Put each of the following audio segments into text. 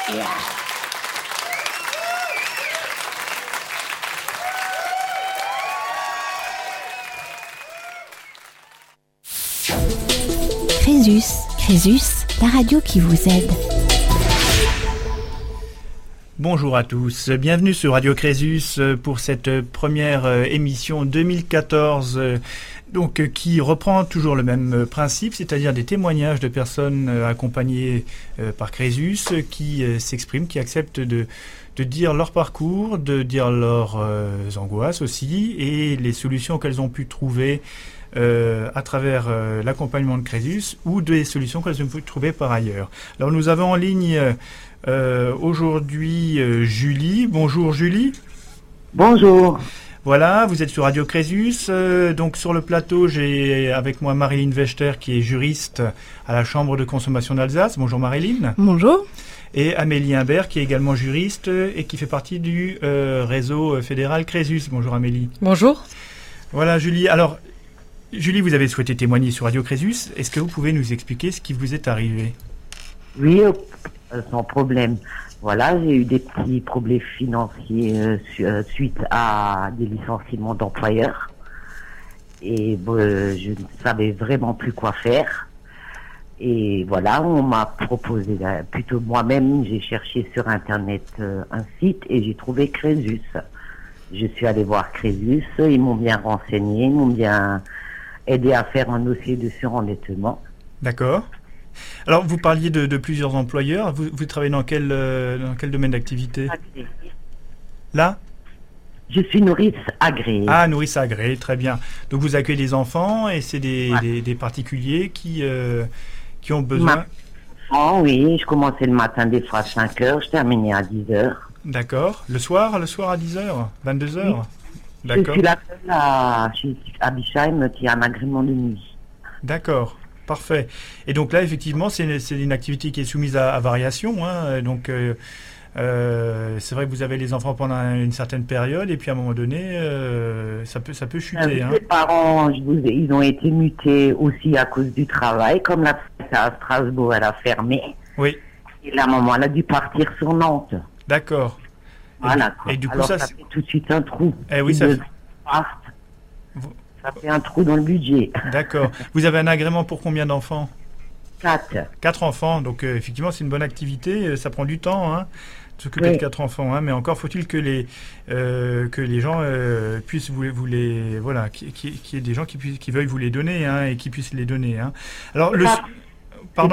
Crésus, la radio qui vous aide. Bonjour à tous, bienvenue sur Radio Crésus pour cette première émission 2014 qui reprend toujours le même principe, c'est-à-dire des témoignages de personnes accompagnées par Crésus qui s'expriment, qui acceptent de dire leur parcours, de dire leurs angoisses aussi et les solutions qu'elles ont pu trouver à travers l'accompagnement de Crésus ou des solutions qu'elles ont pu trouver par ailleurs. Alors nous avons en ligne aujourd'hui Julie. Bonjour Julie. Bonjour. Voilà, vous êtes sur Radio Crésus. Donc sur le plateau, j'ai avec moi Marilyn Wechter qui est juriste à la Chambre de consommation d'Alsace. Bonjour Marilyn. Bonjour. Et Amélie Imbert qui est également juriste et qui fait partie du réseau fédéral Crésus. Bonjour Amélie. Bonjour. Voilà Julie. Alors Julie, vous avez souhaité témoigner sur Radio Crésus. Est-ce que vous pouvez nous expliquer ce qui vous est arrivé ? Oui, sans problème. Voilà, j'ai eu des petits problèmes financiers suite à des licenciements d'employeurs. Et je ne savais vraiment plus quoi faire. Et voilà, on m'a proposé, plutôt moi-même, j'ai cherché sur Internet un site et j'ai trouvé Crésus. Je suis allée voir Crésus, ils m'ont bien renseigné, ils m'ont bien aidé à faire un dossier de surendettement. D'accord. Alors, vous parliez de plusieurs employeurs. Vous travaillez dans quel domaine d'activité ? Là ? Je suis nourrice agréée. Ah, nourrice agréée, très bien. Donc, vous accueillez des enfants et c'est des particuliers qui ont besoin... Oui, je commençais le matin des fois à 5h, je terminais à 10h. D'accord. Le soir à 10h, 22h. Oui. D'accord. Je suis la seule à Bischheim qui a un agrément de nuit. D'accord. Parfait. Et donc là, effectivement, c'est une activité qui est soumise à variation. Hein. Donc, c'est vrai que vous avez les enfants pendant une certaine période et puis à un moment donné, ça peut chuter. Les parents, ils ont été mutés aussi à cause du travail. Comme la fête à Strasbourg, elle a fermé. Oui. Et la maman, elle a dû partir sur Nantes. D'accord. Voilà. Et du coup, alors, ça fait tout de suite un trou. Eh oui, ça fait... Ça fait un trou dans le budget. D'accord. Vous avez un agrément pour combien d'enfants ? 4. 4 enfants. Donc, effectivement, c'est une bonne activité. Ça prend du temps, hein, de s'occuper de 4 enfants. Hein, mais encore faut-il que les gens puissent vous les... Voilà, qu'il y ait des gens qui veuillent vous les donner hein, et qui puissent les donner. Hein. Alors, Pardon ?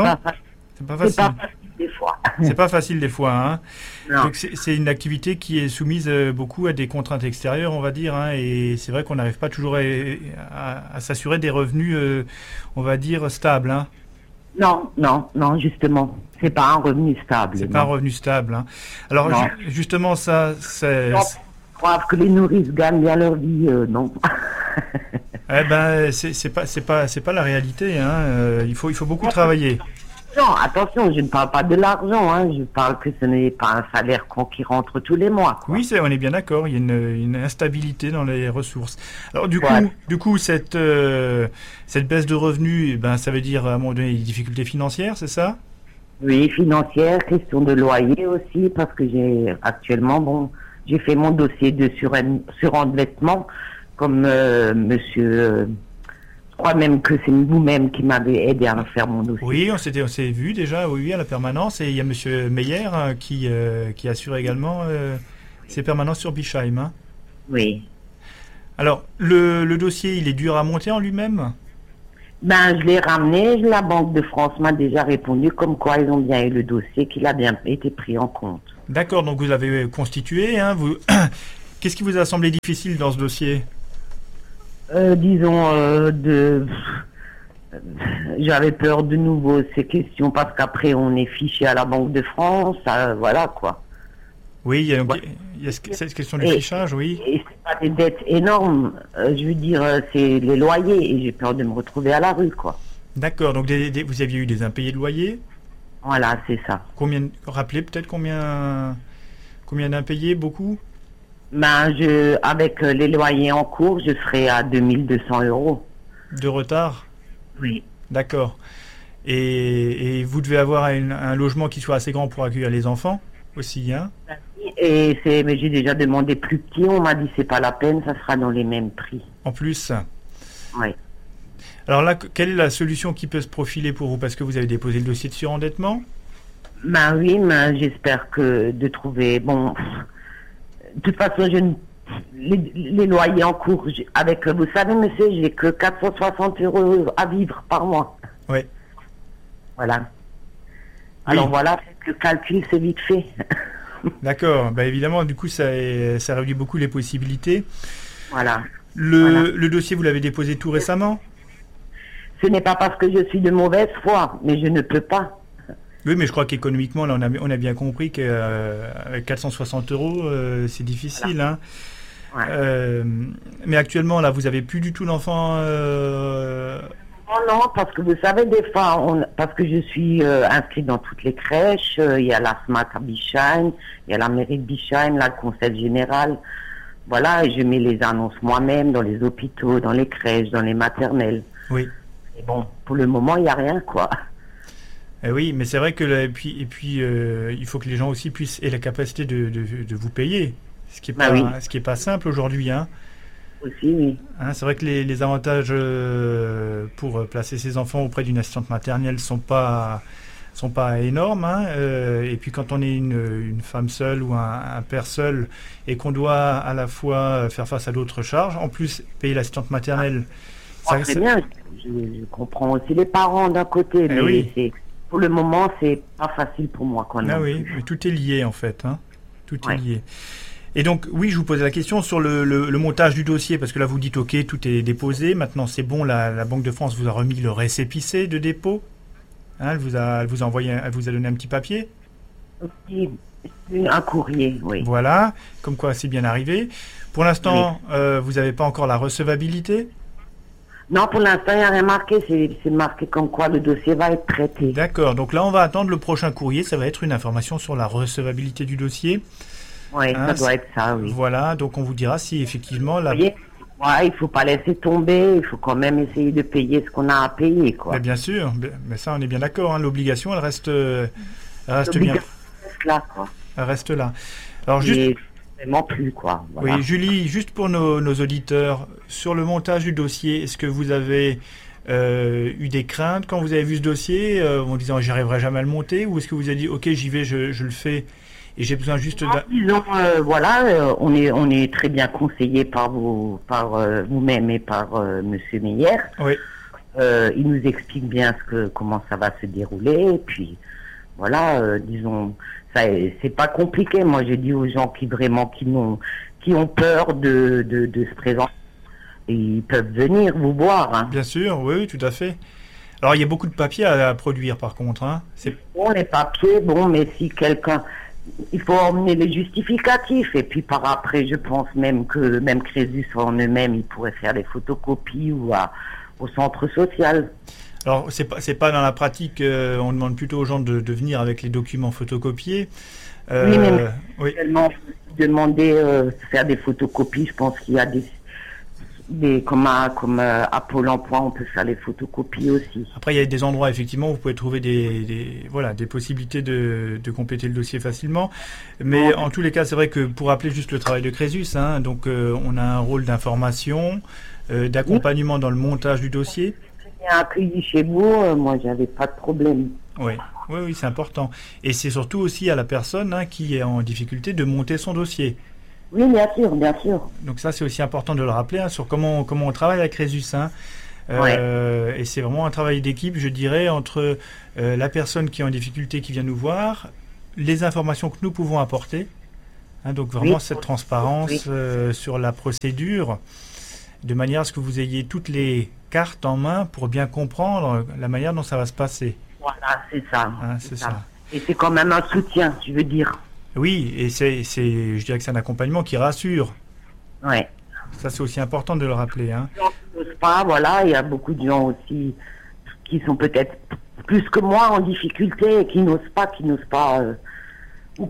C'est pas facile. Des fois. C'est pas facile des fois. Hein. Donc c'est une activité qui est soumise beaucoup à des contraintes extérieures, on va dire. Hein, et c'est vrai qu'on n'arrive pas toujours à s'assurer des revenus, on va dire, stables. Hein. Non, justement. C'est pas un revenu stable. C'est pas un revenu stable. Hein. Alors, justement, ça, c'est... Croire que les nourrices gagnent bien leur vie, non. Eh ben, c'est pas la réalité. Hein. Il faut beaucoup travailler. Non, attention, je ne parle pas de l'argent, hein. Je parle que ce n'est pas un salaire qui rentre tous les mois. Quoi. Oui, on est bien d'accord, il y a une instabilité dans les ressources. Alors du coup, cette baisse de revenus, ça veut dire à un moment donné des difficultés financières, c'est ça ? Oui, financières, question de loyer aussi, parce que j'ai fait mon dossier de surendettement, comme monsieur... Je crois même que c'est vous-même qui m'avez aidé à faire mon dossier. Oui, on s'est vu déjà, oui, à la permanence. Et il y a monsieur Meyer qui assure également ses permanences sur Bischheim. Hein. Oui. Alors, le dossier, il est dur à monter en lui-même ? Je l'ai ramené. La Banque de France m'a déjà répondu comme quoi ils ont bien eu le dossier, qu'il a bien été pris en compte. D'accord, donc vous l'avez constitué. Hein, Qu'est-ce qui vous a semblé difficile dans ce dossier ? J'avais peur de nouveau ces questions parce qu'après on est fiché à la Banque de France, voilà quoi. Oui, il y a cette question du fichage, oui. Et c'est pas des dettes énormes, je veux dire, c'est les loyers et j'ai peur de me retrouver à la rue quoi. D'accord, donc vous aviez eu des impayés de loyer ? Voilà, c'est ça. Rappelez peut-être combien d'impayés, beaucoup ? Avec les loyers en cours, je serai à 2200 €. De retard ? Oui. D'accord. Et vous devez avoir un logement qui soit assez grand pour accueillir les enfants aussi, hein? Mais j'ai déjà demandé plus petit, on m'a dit c'est pas la peine, ça sera dans les mêmes prix. En plus. Oui. Alors là, quelle est la solution qui peut se profiler pour vous? Parce que vous avez déposé le dossier de surendettement? Ben oui, mais j'espère de trouver... Bon, de toute façon, les loyers en cours, vous savez, monsieur, j'ai que 460 € à vivre par mois. Oui. Voilà. Alors voilà, le calcul, c'est vite fait. D'accord. Ben évidemment, du coup, ça réduit beaucoup les possibilités. Voilà. Le dossier, vous l'avez déposé tout récemment? Ce n'est pas parce que je suis de mauvaise foi, mais je ne peux pas. Oui, mais je crois qu'économiquement, là, on a bien compris qu'avec 460 €, c'est difficile. Voilà. Hein. Ouais. Mais actuellement, là, vous n'avez plus du tout d'enfants Non, parce que vous savez, des fois, parce que je suis inscrite dans toutes les crèches, il y a la SMAC à Bischheim, il y a la mairie de Bischheim, là, le conseil général. Voilà, et je mets les annonces moi-même dans les hôpitaux, dans les crèches, dans les maternelles. Oui. Et bon, pour le moment, il n'y a rien, quoi. Oui, mais c'est vrai que là, et puis, il faut que les gens aussi aient la capacité de vous payer, ce qui est pas simple aujourd'hui, hein. Aussi, oui. Hein, c'est vrai que les avantages pour placer ses enfants auprès d'une assistante maternelle sont pas énormes, hein. Et puis quand on est une femme seule ou un père seul et qu'on doit à la fois faire face à d'autres charges, en plus payer l'assistante maternelle. Très bien, je comprends aussi les parents d'un côté, mais oui. Pour le moment, c'est pas facile pour moi. Oui, mais tout est lié en fait, hein. Tout est lié. Et donc, oui, je vous posais la question sur le montage du dossier, parce que là, vous dites, OK, tout est déposé. Maintenant, c'est bon, la Banque de France vous a remis le récépissé de dépôt. Hein, elle vous a donné un petit papier. Oui, un courrier, oui. Voilà, comme quoi c'est bien arrivé. Pour l'instant, vous n'avez pas encore la recevabilité? Non, pour l'instant, il n'y a rien marqué. C'est marqué comme quoi le dossier va être traité. D'accord, donc là, on va attendre le prochain courrier. Ça va être une information sur la recevabilité du dossier. Oui, ça doit être ça, oui. Voilà, donc on vous dira si effectivement... Vous voyez, il ne faut pas laisser tomber, il faut quand même essayer de payer ce qu'on a à payer, quoi. Mais bien sûr, mais ça on est bien d'accord, hein, l'obligation elle reste bien. Reste là, quoi. Elle reste là. Alors juste... Vraiment plus, quoi. Voilà. Oui, Julie, juste pour nos auditeurs, sur le montage du dossier, est-ce que vous avez eu des craintes quand vous avez vu ce dossier en disant j'y arriverai jamais à le monter, ou est-ce que vous avez dit ok j'y vais, je le fais et j'ai besoin juste disons, on est très bien conseillé par vous-même et par Monsieur Meyer. Oui. Il nous explique bien comment ça va se dérouler, et puis voilà, disons, c'est pas compliqué. Moi, j'ai dit aux gens qui ont peur de se présenter, ils peuvent venir vous voir. Hein. Bien sûr, oui, tout à fait. Alors, il y a beaucoup de papiers à produire, par contre. Hein. Bon, les papiers, mais si quelqu'un... Il faut emmener les justificatifs, et puis par après, je pense même Crésus en eux-mêmes, ils pourraient faire des photocopies ou au centre social. Alors, c'est pas dans la pratique, on demande plutôt aux gens de venir avec les documents photocopiés. Oui, mais tellement demander de faire des photocopies, je pense qu'il y a comme à Pôle emploi, on peut faire les photocopies aussi. Après, il y a des endroits, effectivement, où vous pouvez trouver des possibilités de compléter le dossier facilement. Mais en tous les cas, c'est vrai que pour rappeler juste le travail de Crésus, hein, donc on a un rôle d'information, d'accompagnement dans le montage du dossier. Accueilli chez vous, moi j'avais pas de problème. Oui, c'est important. Et c'est surtout aussi à la personne qui est en difficulté de monter son dossier. Oui, bien sûr, bien sûr. Donc ça, c'est aussi important de le rappeler sur comment on travaille avec Crésus. Hein. Et c'est vraiment un travail d'équipe, je dirais, entre la personne qui est en difficulté, qui vient nous voir, les informations que nous pouvons apporter. Hein, donc vraiment cette transparence sur la procédure, de manière à ce que vous ayez toutes les cartes en main pour bien comprendre la manière dont ça va se passer. Voilà, c'est ça. Hein, c'est ça. Et c'est quand même un soutien, je veux dire. Oui, et je dirais que c'est un accompagnement qui rassure. Ouais. Ça, c'est aussi important de le rappeler. Hein. Il y a beaucoup de gens aussi qui sont peut-être plus que moi en difficulté et qui n'osent pas, ou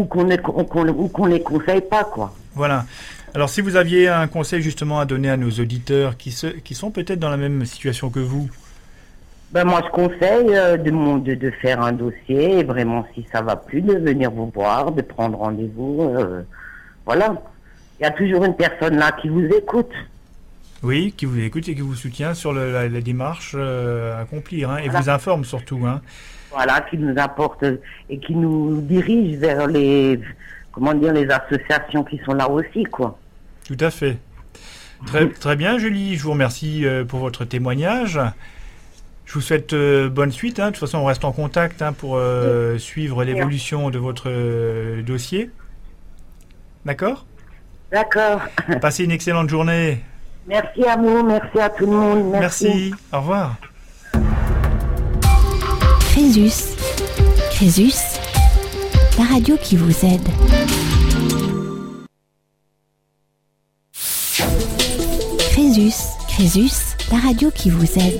qu'on les conseille pas, quoi. Voilà. Alors, si vous aviez un conseil justement à donner à nos auditeurs qui sont peut-être dans la même situation que vous, Ben moi, je conseille de faire un dossier et vraiment, si ça va plus, de venir vous voir, de prendre rendez-vous. Voilà. Il y a toujours une personne là qui vous écoute. Oui, qui vous écoute et qui vous soutient sur la démarche à accomplir, hein, et Voilà. vous informe surtout. Hein. Voilà, qui nous apporte et qui nous dirige vers les associations qui sont là aussi, quoi. Tout à fait. Très bien, Julie. Je vous remercie pour votre témoignage. Je vous souhaite bonne suite. Hein. De toute façon, on reste en contact pour suivre l'évolution de votre dossier. D'accord ? D'accord. Passez une excellente journée. Merci à vous, merci à tout le monde. Merci. Au revoir. Crésus, la radio qui vous aide. Crésus, la radio qui vous aide.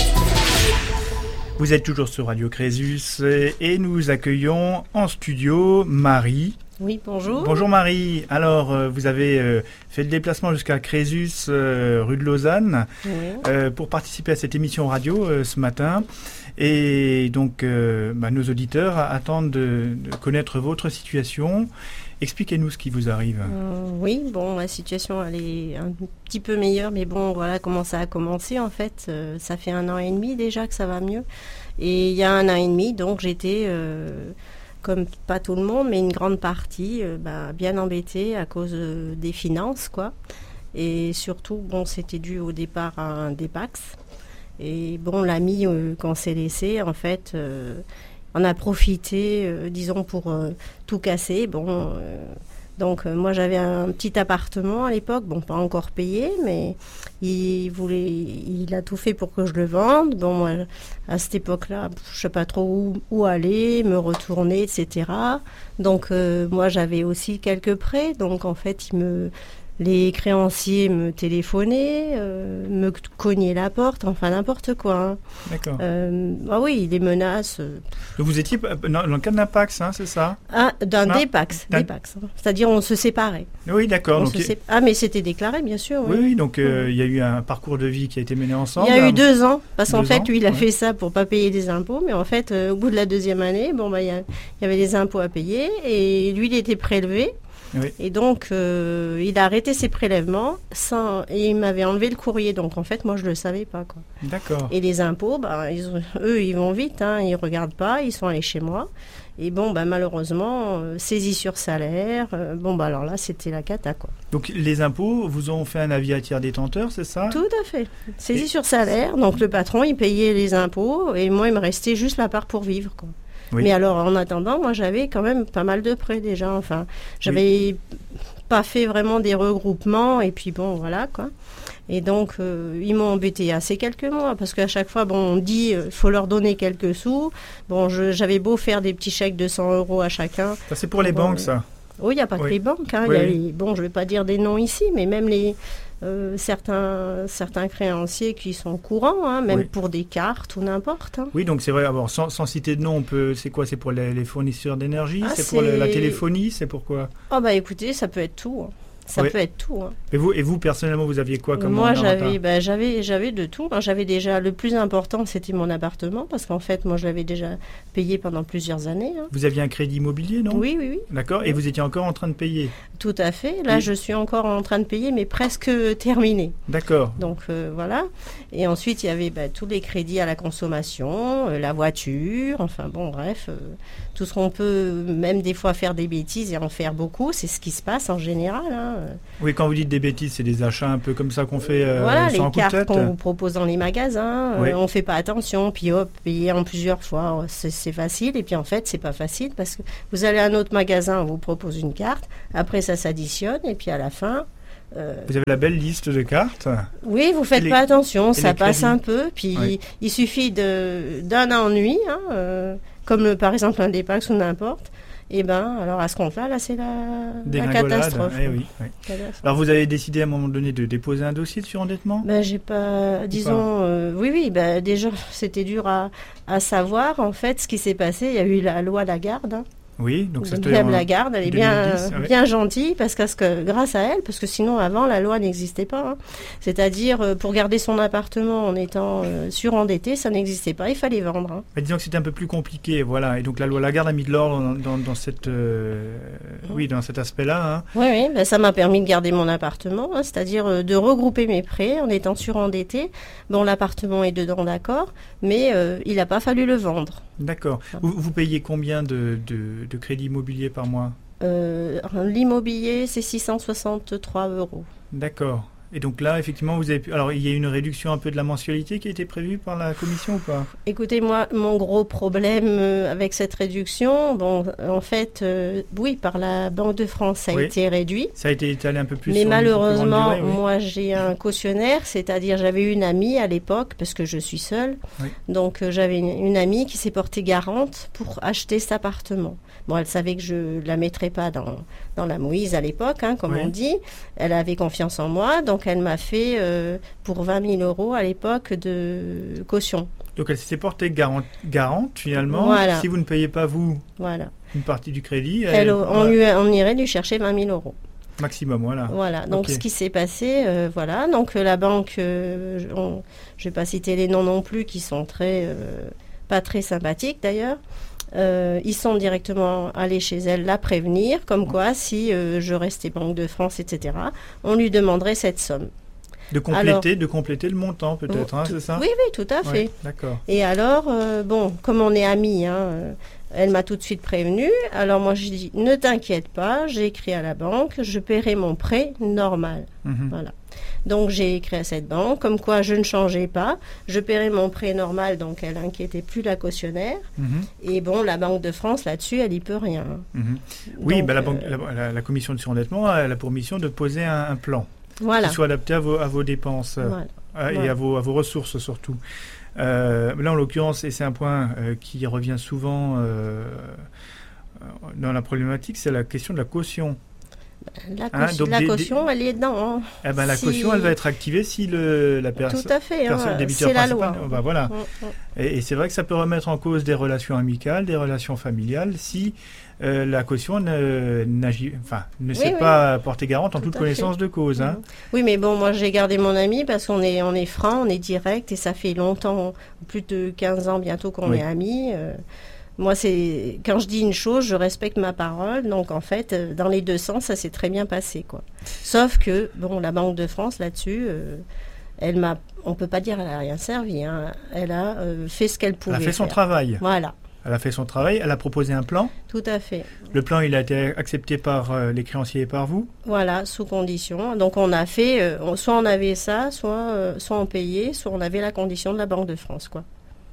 Vous êtes toujours sur Radio Crésus et nous accueillons en studio Marie. Oui, bonjour. Bonjour Marie. Alors, vous avez fait le déplacement jusqu'à Crésus, rue de Lausanne, pour participer à cette émission radio ce matin. Et donc, nos auditeurs attendent de connaître votre situation. Expliquez-nous ce qui vous arrive. Oui, bon, ma situation, elle est un petit peu meilleure, mais bon, voilà comment ça a commencé, en fait. Ça fait 1 an et demi déjà que ça va mieux. Et il y a 1 an et demi, donc j'étais, comme pas tout le monde, mais une grande partie, bien embêtée à cause des finances, quoi. Et surtout, bon, c'était dû au départ à un DEPAX. Et bon, l'ami qu'on s'est laissé, en fait... on a profité, disons, pour tout casser. Bon, donc moi j'avais un petit appartement à l'époque, bon pas encore payé, mais il a tout fait pour que je le vende. Bon, moi, à cette époque-là, je sais pas trop où aller, me retourner, etc. Donc moi j'avais aussi quelques prêts, donc en fait les créanciers me téléphonaient, me cognaient la porte, enfin n'importe quoi. Hein. D'accord. Oui, les menaces. Donc vous étiez dans le cadre d'un PAX, c'est ça ? D'un DEPAX. DEPAX, hein. C'est-à-dire on se séparait. Oui, d'accord. Mais c'était déclaré, bien sûr. Oui, donc il y a eu un parcours de vie qui a été mené ensemble. Il y a eu 2 ans, parce qu'en fait, lui, il a fait ça pour pas payer des impôts, mais en fait, au bout de la 2e année, il y avait des impôts à payer, et lui, il était prélevé. Oui. Et donc, il a arrêté ses prélèvements et il m'avait enlevé le courrier. Donc, en fait, moi, je ne le savais pas, quoi. D'accord. Et les impôts, eux, ils vont vite, hein, ils ne regardent pas, ils sont allés chez moi. Et bon, malheureusement, saisie sur salaire, alors là, c'était la cata, quoi. Donc, les impôts vous ont fait un avis à tiers détenteur, c'est ça ? Tout à fait. Saisie sur salaire. Donc, le patron, il payait les impôts et moi, il me restait juste la part pour vivre, quoi. Oui. Mais alors, en attendant, moi, j'avais quand même pas mal de prêts déjà. Enfin, j'avais pas fait vraiment des regroupements. Et puis, bon, voilà, quoi. Et donc, ils m'ont embêté assez quelques mois. Parce qu'à chaque fois, on dit, il faut leur donner quelques sous. Bon, j'avais beau faire des petits chèques de 100 € à chacun. Ça, c'est pour les banques, ça ? Oui, il n'y a pas que les banques. Hein. Je ne vais pas dire des noms ici, mais même certains créanciers qui sont courants, hein, même pour des cartes ou n'importe. Hein. Oui, donc c'est vrai, alors, sans citer de nom, c'est quoi ? C'est pour les fournisseurs d'énergie ? C'est pour la téléphonie ? C'est pourquoi ? Écoutez, ça peut être tout. Hein. Ça peut être tout. Hein. Et vous, personnellement, vous aviez quoi comme Moi, j'avais de tout. Hein. J'avais déjà, le plus important, c'était mon appartement, parce qu'en fait, moi, je l'avais déjà payé pendant plusieurs années. Hein. Vous aviez un crédit immobilier, non ? Oui. D'accord, et vous étiez encore en train de payer ? Tout à fait. Là, je suis encore en train de payer, mais presque terminé. D'accord. Donc, voilà. Et ensuite, il y avait tous les crédits à la consommation, la voiture, enfin bon, bref, tout ce qu'on peut, même des fois, faire des bêtises et en faire beaucoup, c'est ce qui se passe en général. Hein. Oui, quand vous dites des bêtises, c'est des achats un peu comme ça qu'on fait voilà, sans les cartes qu'on vous propose dans les magasins, on ne fait pas attention, puis hop, payer en plusieurs fois, c'est facile. Et puis en fait, c'est pas facile parce que vous allez à un autre magasin, on vous propose une carte, après ça s'additionne, et puis à la fin... Vous avez la belle liste de cartes ? Oui, vous faites pas attention, ça passe un peu, puis il suffit d'un ennui, hein, comme par exemple un DEPAX ou n'importe. Et alors à ce compte-là, c'est la catastrophe. Oui. Alors vous avez décidé à un moment donné de déposer un dossier de surendettement ? J'ai pas, disons, déjà c'était dur à savoir en fait ce qui s'est passé. Il y a eu la loi Lagarde. Hein. Oui, donc ça Madame Lagarde, elle est 2010, bien gentille parce que grâce à elle, parce que sinon avant la loi n'existait pas. Hein. C'est-à-dire pour garder son appartement en étant surendetté, ça n'existait pas, il fallait vendre. Hein. Mais disons que c'était un peu plus compliqué, voilà. Et donc la loi Lagarde a mis de l'ordre dans cette, dans cet aspect-là. Hein. Oui, ben, ça m'a permis de garder mon appartement, hein, c'est-à-dire de regrouper mes prêts en étant surendetté. Bon, l'appartement est dedans, d'accord, mais il n'a pas fallu le vendre. D'accord. Vous payez combien de crédit immobilier par mois ? L'immobilier, c'est 663 €. D'accord. Et donc là, effectivement, vous avez alors il y a une réduction un peu de la mensualité qui a été prévue par la commission ou pas ? Écoutez, moi, mon gros problème avec cette réduction, bon, en fait, oui, par la Banque de France, ça a été réduit. Ça a été étalé un peu plus. Mais malheureusement, durée, oui. moi, j'ai un cautionnaire, c'est-à-dire j'avais une amie à l'époque, parce que je suis seule. Oui. Donc, j'avais une amie qui s'est portée garante pour acheter cet appartement. Bon, elle savait que je ne la mettrais pas dans la mouise à l'époque, hein, comme on dit. Elle avait confiance en moi, donc elle m'a fait pour 20 000 € à l'époque de caution. Donc elle s'est portée garante finalement. Voilà. Si vous ne payez pas vous une partie du crédit, on irait lui chercher 20 000 €. Maximum, voilà. Voilà, donc ce qui s'est passé, voilà. Donc la banque, je ne vais pas citer les noms non plus, qui sont pas très sympathiques d'ailleurs. Ils sont directement allés chez elle la prévenir, comme quoi si je restais Banque de France, etc., on lui demanderait cette somme. De compléter le montant peut-être, hein, c'est ça ? Oui, tout à fait. D'accord. Et alors, comme on est amis, elle m'a tout de suite prévenue. Alors moi, je dis, ne t'inquiète pas, j'ai écrit à la banque, je paierai mon prêt normal. Voilà. Donc j'ai écrit à cette banque, comme quoi je ne changeais pas, je paierai mon prêt normal, donc elle n'inquiétait plus la cautionnaire. Et bon, la Banque de France, là-dessus, elle n'y peut rien. Oui, donc, la commission de surendettement, elle a pour mission de poser un plan qui soit adapté à vos dépenses et à vos ressources surtout. Là, en l'occurrence, et c'est un point qui revient souvent dans la problématique, c'est la question de la caution. La caution, elle est dedans. Hein. La caution, elle va être activée si la personne. Tout à fait, débiteur c'est la principal. loi. Voilà. Et c'est vrai que ça peut remettre en cause des relations amicales, des relations familiales, si la caution ne s'est pas portée garante en toute connaissance de cause. Hein. Oui, mais bon, moi j'ai gardé mon ami parce qu'on est franc, on est direct, et ça fait longtemps, plus de 15 ans bientôt qu'on est amis. Moi, quand je dis une chose, je respecte ma parole. Donc, en fait, dans les deux sens, ça s'est très bien passé, quoi. Sauf que, bon, la Banque de France, là-dessus, on peut pas dire qu'elle n'a rien servi. Hein. Elle a fait ce qu'elle pouvait. Elle a fait son travail. Voilà. Elle a fait son travail. Elle a proposé un plan. Tout à fait. Le plan, il a été accepté par les créanciers et par vous. Voilà, sous condition. Donc, on a fait, soit on avait ça, soit on payait, soit on avait la condition de la Banque de France, quoi.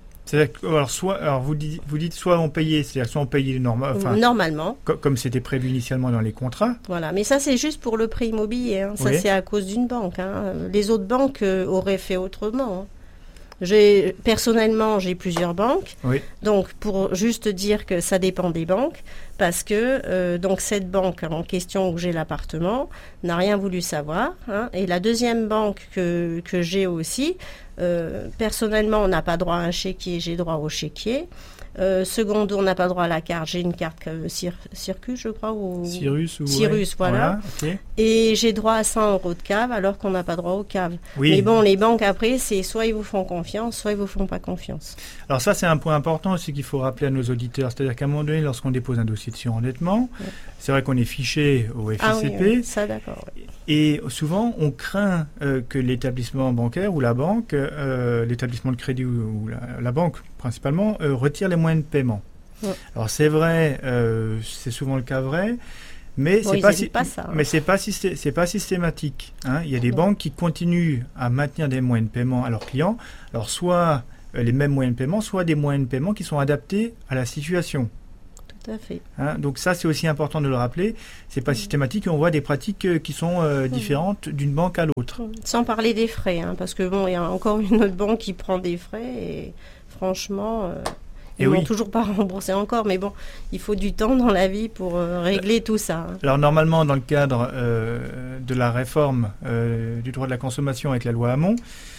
Alors, vous dites soit on payait, c'est-à-dire soit on payait normalement, comme c'était prévu initialement dans les contrats. Voilà, mais ça c'est juste pour le prêt immobilier. Hein. Ça c'est à cause d'une banque. Hein. Les autres banques auraient fait autrement. Hein. Personnellement, j'ai plusieurs banques. Oui. Donc, pour juste dire que ça dépend des banques, parce que donc cette banque en question où j'ai l'appartement n'a rien voulu savoir. Hein. Et la deuxième banque que j'ai aussi, personnellement, on n'a pas droit à un chéquier, j'ai droit au chéquier. Secondo, on n'a pas droit à la carte. J'ai une carte Circus, je crois. Cyrus, voilà. Okay. Et j'ai droit à 100 € de cave, alors qu'on n'a pas droit aux caves. Oui. Mais bon, les banques, après, c'est soit ils vous font confiance, soit ils vous font pas confiance. Alors ça, c'est un point important aussi qu'il faut rappeler à nos auditeurs. C'est-à-dire qu'à un moment donné, lorsqu'on dépose un dossier de surendettement, c'est vrai qu'on est fiché au FICP. Ah oui, ça, d'accord. Oui. Et souvent, on craint que l'établissement bancaire ou la banque, l'établissement de crédit ou la banque principalement, retire les moyens de paiement. Ouais. Alors c'est vrai, c'est souvent le cas vrai, mais c'est pas systématique. Hein. Il y a des banques qui continuent à maintenir des moyens de paiement à leurs clients. Alors soit les mêmes moyens de paiement, soit des moyens de paiement qui sont adaptés à la situation. Tout à fait. Hein, donc ça, c'est aussi important de le rappeler. C'est pas systématique et on voit des pratiques qui sont différentes d'une banque à l'autre. Sans parler des frais, hein, parce que bon, il y a encore une autre banque qui prend des frais et franchement, ils n'ont toujours pas remboursé encore. Mais bon, il faut du temps dans la vie pour régler tout ça. Hein. Alors normalement, dans le cadre de la réforme du droit de la consommation avec la loi Hamon,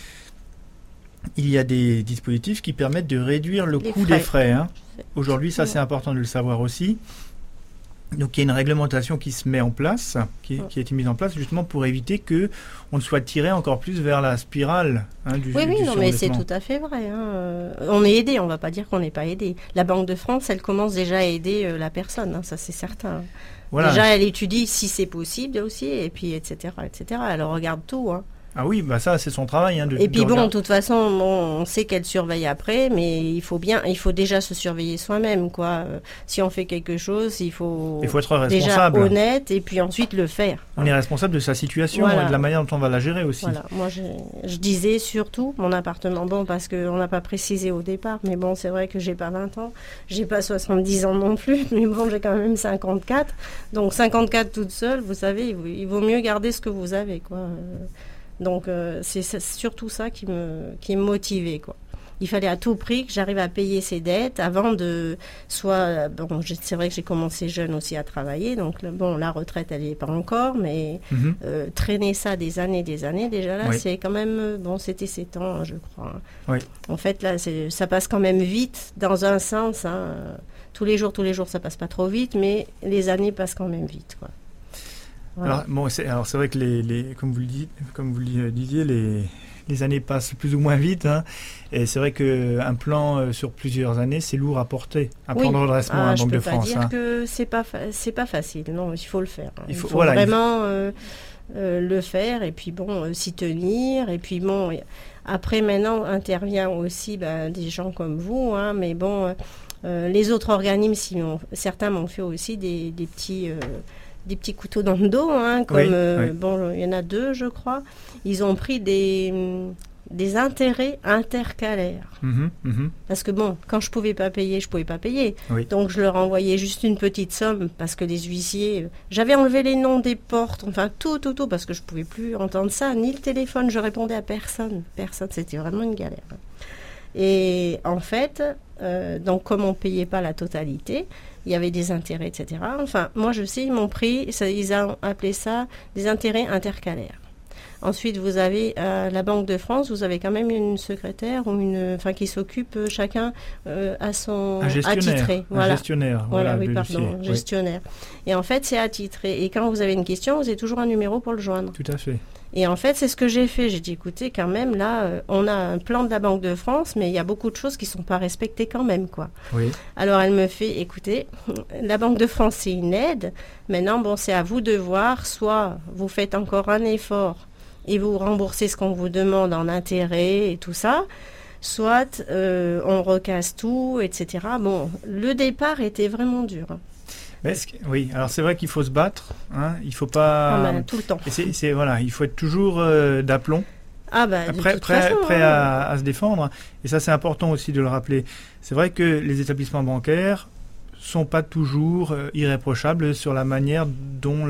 il y a des dispositifs qui permettent de réduire le coût des frais. Hein. Aujourd'hui, ça c'est important de le savoir aussi. Donc il y a une réglementation qui se met en place, qui a été mise en place justement pour éviter que on ne soit tiré encore plus vers la spirale du Oui, non, mais c'est surendettement. tout à fait vrai. On est aidé, on ne va pas dire qu'on n'est pas aidé. La Banque de France, elle commence déjà à aider la personne, ça c'est certain. Voilà. Déjà, elle étudie si c'est possible aussi, et puis etc., etc. Elle regarde tout. Ah oui, bah ça c'est son travail. Et puis bon, de toute façon, on sait qu'elle surveille après, mais il faut déjà se surveiller soi-même, quoi. Si on fait quelque chose, il faut être déjà responsable. honnête, et puis ensuite le faire. On est responsable de sa situation et de la manière dont on va la gérer aussi. Voilà. Moi, je disais surtout mon appartement, parce qu'on n'a pas précisé au départ, mais bon, c'est vrai que j'ai pas 20 ans, j'ai pas 70 ans non plus, mais bon, j'ai quand même 54. Donc 54 toute seule, vous savez, il vaut mieux garder ce que vous avez, quoi. Donc c'est surtout ça qui me motivait, quoi. Il fallait à tout prix que j'arrive à payer ces dettes avant de... c'est vrai que j'ai commencé jeune aussi à travailler, donc la retraite, elle n'y est pas encore, mais traîner ça des années, déjà là, c'est quand même... c'était 7 ans, je crois. Oui. En fait, là, ça passe quand même vite, dans un sens. Tous les jours, ça passe pas trop vite, mais les années passent quand même vite, quoi. Voilà. Alors c'est vrai que comme vous le disiez, les années passent plus ou moins vite, et c'est vrai qu'un plan sur plusieurs années, c'est lourd à porter, un plan de redressement à la Banque de France. Je ne peux pas dire que c'est pas facile, non, il faut le faire. Il faut voilà, vraiment le faire, et puis s'y tenir, et puis après maintenant intervient aussi des gens comme vous, mais les autres organismes, certains m'ont fait aussi des petits couteaux dans le dos, il y en a 2, je crois. Ils ont pris des intérêts intercalaires. Parce que quand je pouvais pas payer. Oui. Donc je leur envoyais juste une petite somme parce que les huissiers... J'avais enlevé les noms des portes, enfin tout, parce que je pouvais plus entendre ça, ni le téléphone, je répondais à personne. C'était vraiment une galère. Et en fait, donc comme on payait pas la totalité, il y avait des intérêts, etc. Enfin, moi je sais, ils m'ont pris, ils ont appelé ça des intérêts intercalaires. Ensuite, vous avez la Banque de France, vous avez quand même une secrétaire qui s'occupe chacun attitré. Un gestionnaire. Gestionnaire. Et en fait, c'est attitré. Et quand vous avez une question, vous avez toujours un numéro pour le joindre. Tout à fait. Et en fait, c'est ce que j'ai fait. J'ai dit, écoutez, quand même, là, on a un plan de la Banque de France, mais il y a beaucoup de choses qui ne sont pas respectées quand même, quoi. Oui. Alors, elle me fait, écoutez, la Banque de France, c'est une aide. Maintenant, c'est à vous de voir. Soit vous faites encore un effort et vous remboursez ce qu'on vous demande en intérêt et tout ça, soit on recasse tout, etc. Le départ était vraiment dur. Oui, alors c'est vrai qu'il faut se battre, il faut pas... tout le temps. Il faut être toujours d'aplomb, prêt à se défendre. Et ça, c'est important aussi de le rappeler. C'est vrai que les établissements bancaires sont pas toujours irréprochables sur la manière dans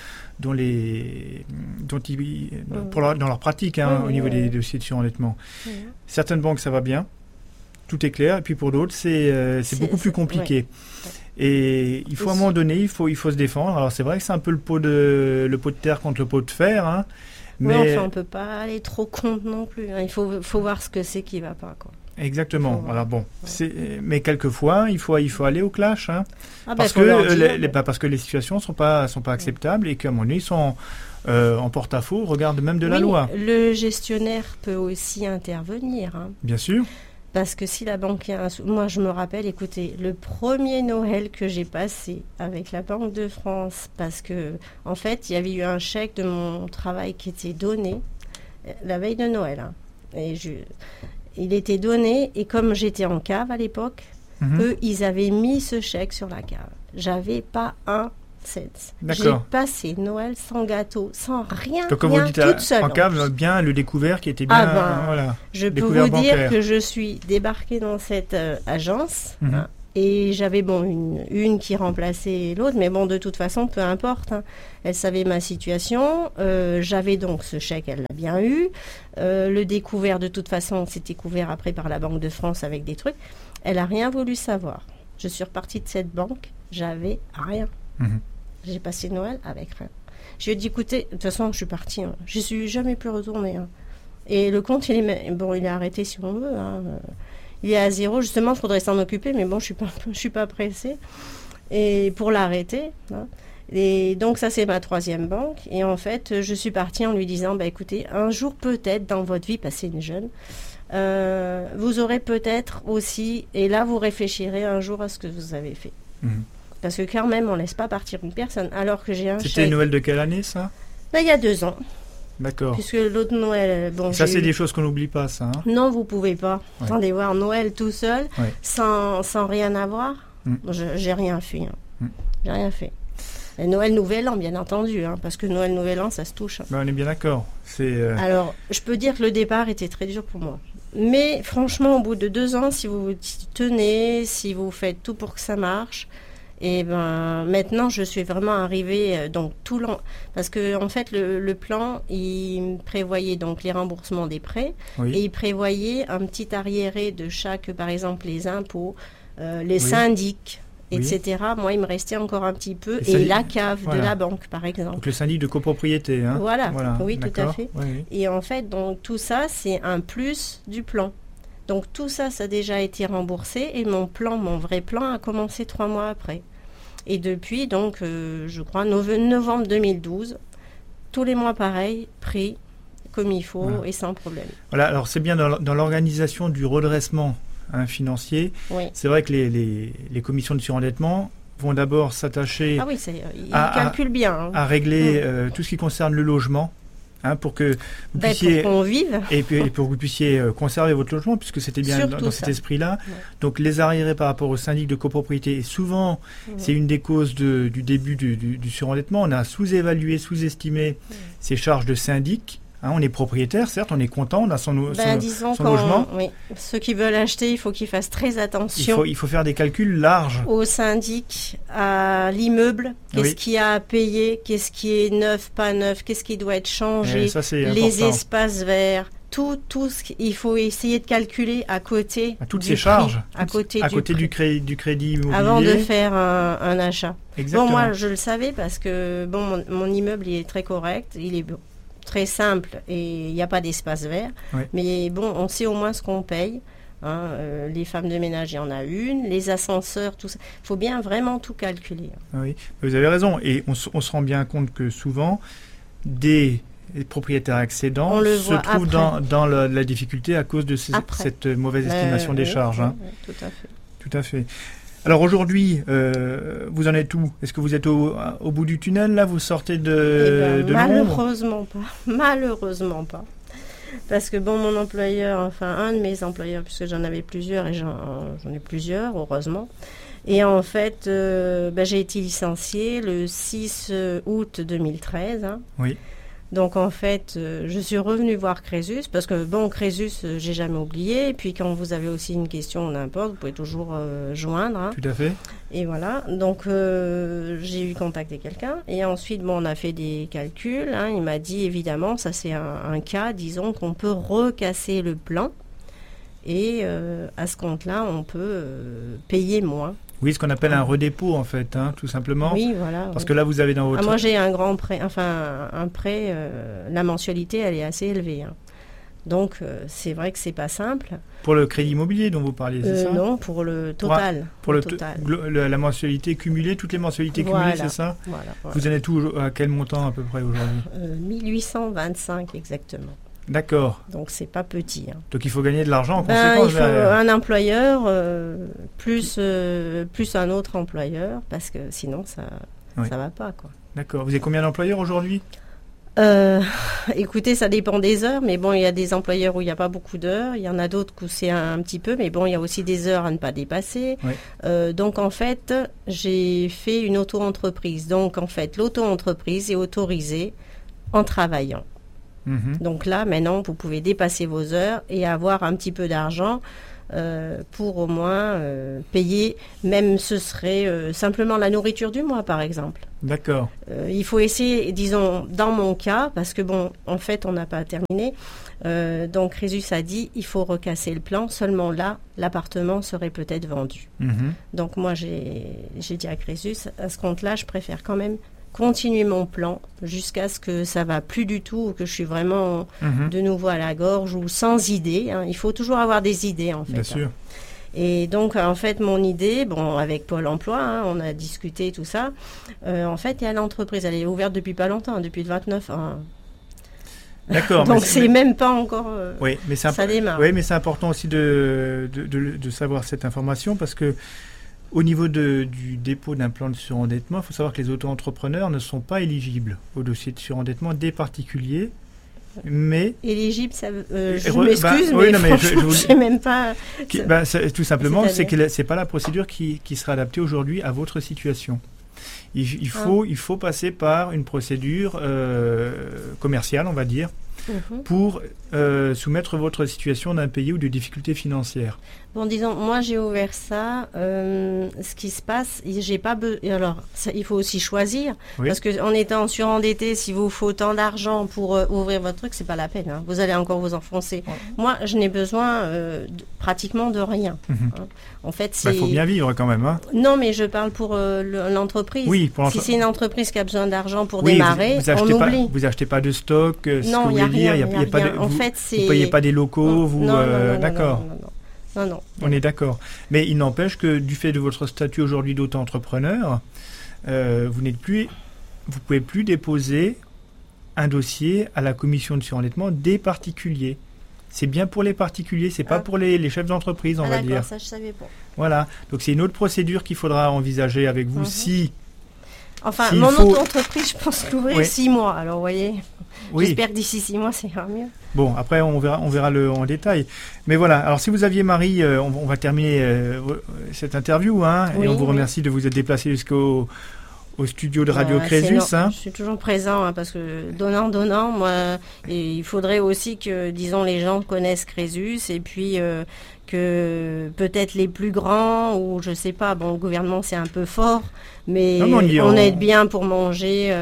leur pratique au niveau des dossiers de surendettement. Certaines banques, ça va bien, tout est clair, et puis pour d'autres, c'est beaucoup plus compliqué. Ouais. Et il faut à un moment donné, il faut se défendre. Alors c'est vrai que c'est un peu le pot de terre contre le pot de fer, mais on peut pas aller trop contre non plus. Il faut voir ce que c'est qui va pas, quoi. Exactement. Alors mais quelquefois il faut aller au clash, parce que les situations sont pas acceptables et qu'à un moment donné ils sont en porte-à-faux, regardent même de la loi. Le gestionnaire peut aussi intervenir. Bien sûr. Parce que si la banque... Moi, je me rappelle, écoutez, le premier Noël que j'ai passé avec la Banque de France, parce que, en fait, il y avait eu un chèque de mon travail qui était donné la veille de Noël. Il était donné, et comme j'étais en cave à l'époque, eux, ils avaient mis ce chèque sur la cave. J'avais pas un cent. J'ai passé Noël sans gâteau, sans rien, donc, comme vous dites, toute seule. En cave, bien le découvert qui était bien... je peux vous dire que je suis débarquée dans cette agence, et j'avais une qui remplaçait l'autre, mais de toute façon, peu importe. Elle savait ma situation. J'avais donc ce chèque, elle l'a bien eu. Le découvert, de toute façon, c'était couvert après par la Banque de France avec des trucs. Elle n'a rien voulu savoir. Je suis repartie de cette banque, j'avais rien. J'ai passé Noël avec rien. Je lui ai dit, écoutez, de toute façon, je suis partie. Je ne suis jamais plus retournée. Et le compte, il est arrêté si on veut. Il est à 0. Justement, il faudrait s'en occuper, mais je suis pas pressée. et pour l'arrêter. Hein. Et donc ça c'est ma 3e banque. Et en fait, je suis partie en lui disant, écoutez, un jour peut-être dans votre vie, parce que c'est une jeune, vous aurez peut-être aussi, et là vous réfléchirez un jour à ce que vous avez fait. Parce que quand même, on ne laisse pas partir une personne, alors que j'ai un chèque. C'était Noël de quelle année, ça? Il y a 2 ans. D'accord. Puisque l'autre Noël... ça, c'est des choses qu'on n'oublie pas, ça. Hein. Non, vous ne pouvez pas. Ouais. Attendez voir Noël tout seul, sans rien avoir. J'ai rien fait. J'ai rien fait. Et Noël, Nouvel An, bien entendu, parce que Noël, Nouvel An, ça se touche. On est bien d'accord. Alors, je peux dire que le départ était très dur pour moi. Mais franchement, au bout de 2 ans, si vous vous tenez, si vous faites tout pour que ça marche, et maintenant, je suis vraiment arrivée donc tout l'an. Parce que en fait, le plan, il prévoyait donc les remboursements des prêts et il prévoyait un petit arriéré de chaque, par exemple, les impôts, les syndics. Etc. Moi, il me restait encore un petit peu. Et la cave de la banque, par exemple. Donc le syndic de copropriété. Hein. Voilà. Oui, tout à fait. Oui. Et en fait, donc, tout ça, c'est un plus du plan. Donc tout ça, ça a déjà été remboursé. Et mon vrai plan a commencé 3 mois après. Et depuis, donc, je crois, novembre 2012, tous les mois pareil, pris comme il faut et sans problème. Voilà, alors c'est bien dans l'organisation du redressement financier. Oui. C'est vrai que les commissions de surendettement vont d'abord s'attacher calculent bien, à régler tout ce qui concerne le logement, pour que vous puissiez pour qu'on vive et pour que vous puissiez conserver votre logement, puisque c'était bien dans cet esprit-là. Ouais. Donc les arriérés par rapport au syndic de copropriété, et souvent c'est une des causes du début du surendettement. On a sous-évalué, sous-estimé ces charges de syndic. On est propriétaire, certes, on est content, on a son logement. Oui. Ceux qui veulent acheter, il faut qu'ils fassent très attention. Il faut faire des calculs larges. Au syndic, à l'immeuble, qu'est-ce qu'il y a à payer, qu'est-ce qui est neuf, pas neuf, qu'est-ce qui doit être changé, les espaces verts, tout il faut essayer de calculer à côté toutes ces charges, à côté du crédit immobilier. Avant de faire un achat. Exactement. Bon, moi, je le savais parce que mon immeuble il est très correct, il est très simple et il n'y a pas d'espace vert. Mais bon, on sait au moins ce qu'on paye. Les femmes de ménage, il y en a une. Les ascenseurs, tout ça. Il faut bien vraiment tout calculer. Oui, vous avez raison. Et on se rend bien compte que souvent, des propriétaires accédants se trouvent dans la difficulté à cause de cette mauvaise estimation des charges. Tout à fait. Tout à fait. Alors aujourd'hui, vous en êtes où? Est-ce que vous êtes au bout du tunnel, là? Vous sortez de malheureusement pas. Malheureusement pas. Parce que mon employeur, un de mes employeurs, puisque j'en avais plusieurs, et j'en ai plusieurs, heureusement. Et en fait, j'ai été licenciée le 6 août 2013. Oui. Donc en fait, je suis revenue voir Crésus, parce que Crésus, j'ai jamais oublié. Et puis quand vous avez aussi une question, n'importe, vous pouvez toujours joindre. Tout à fait. Et voilà, donc j'ai eu contacté quelqu'un. Et ensuite, on a fait des calculs. Il m'a dit, évidemment, ça c'est un cas, disons, qu'on peut recasser le plan. Et à ce compte-là, on peut payer moins. Oui, ce qu'on appelle un redépôt, en fait, tout simplement. Oui, voilà. Parce que là, vous avez dans votre... moi, j'ai un grand prêt. Un prêt, la mensualité, elle est assez élevée. Donc, c'est vrai que c'est pas simple. Pour le crédit immobilier dont vous parliez, c'est ça? Non, pour le total. Pour total. La mensualité cumulée, toutes les mensualités cumulées, c'est ça? Voilà. Vous en êtes à quel montant, à peu près, aujourd'hui? 1825, exactement. D'accord. Donc c'est pas petit. Donc il faut gagner de l'argent en conséquence. Il faut un employeur plus un autre employeur parce que sinon ça va pas quoi. D'accord. Vous avez combien d'employeurs aujourd'hui? Écoutez, ça dépend des heures, mais il y a des employeurs où il n'y a pas beaucoup d'heures, il y en a d'autres où c'est un petit peu, mais il y a aussi des heures à ne pas dépasser. Donc en fait, j'ai fait une auto-entreprise. Donc en fait, l'auto-entreprise est autorisée en travaillant. Donc là, maintenant, vous pouvez dépasser vos heures et avoir un petit peu d'argent pour au moins payer, même ce serait simplement la nourriture du mois, par exemple. D'accord. Il faut essayer, disons, dans mon cas, parce que en fait, on n'a pas terminé. Donc, Crésus a dit, il faut recasser le plan. Seulement là, l'appartement serait peut-être vendu. Donc, moi, j'ai dit à Crésus, à ce compte-là, je préfère quand même continuer mon plan jusqu'à ce que ça va plus du tout, ou que je suis vraiment de nouveau à la gorge ou sans idée. Il faut toujours avoir des idées en fait. Bien sûr. Et donc, en fait, mon idée, avec Pôle emploi, hein, on a discuté tout ça. En fait, il y a l'entreprise, elle est ouverte depuis pas longtemps, depuis le 29. Hein. D'accord. Donc, c'est même pas encore... oui, mais ça démarre. Oui, mais c'est important aussi de savoir cette information parce que au niveau du dépôt d'un plan de surendettement, il faut savoir que les auto-entrepreneurs ne sont pas éligibles au dossier de surendettement des particuliers. Mais éligible, ça je m'excuse, mais je sais même pas. Tout simplement, c'est que c'est pas la procédure qui sera adaptée aujourd'hui à votre situation. Il faut passer par une procédure commerciale, on va dire, pour soumettre votre situation d'impayé ou de difficulté financière. Bon, disons, moi j'ai ouvert ça. Ce qui se passe, j'ai pas alors il faut aussi choisir, parce que en étant surendetté, s'il vous faut tant d'argent pour ouvrir votre truc, c'est pas la peine. Hein. Vous allez encore vous enfoncer. Ouais. Moi, je n'ai besoin pratiquement de rien. Hein. En fait, il faut bien vivre quand même. Hein. Non, mais je parle pour l'entreprise. Oui, si c'est une entreprise qui a besoin d'argent pour démarrer, on oublie. Vous achetez pas de stock. Non, il n'y a rien. Vous payez pas des locaux. D'accord. Non. On est d'accord. Mais il n'empêche que du fait de votre statut aujourd'hui d'auto-entrepreneur, vous pouvez plus déposer un dossier à la commission de surendettement des particuliers. C'est bien pour les particuliers, c'est pas pour les chefs d'entreprise, on va dire. D'accord, ça je savais pas. Voilà. Donc c'est une autre procédure qu'il faudra envisager avec vous si... Enfin, mon auto-entreprise, je pense l'ouvrir 6 mois. Alors, vous voyez, j'espère que d'ici 6 mois, ça ira mieux. Bon, après, on verra en détail. Mais voilà, alors si vous aviez, Marie, on va terminer cette interview, hein, et on vous remercie de vous être déplacé jusqu'au studio de Radio Crésus. Je suis toujours présent, hein, parce que donnant, moi, et il faudrait aussi que, disons, les gens connaissent Crésus, et puis... que peut-être les plus grands, ou je sais pas, le gouvernement c'est un peu fort, mais on aide bien pour manger,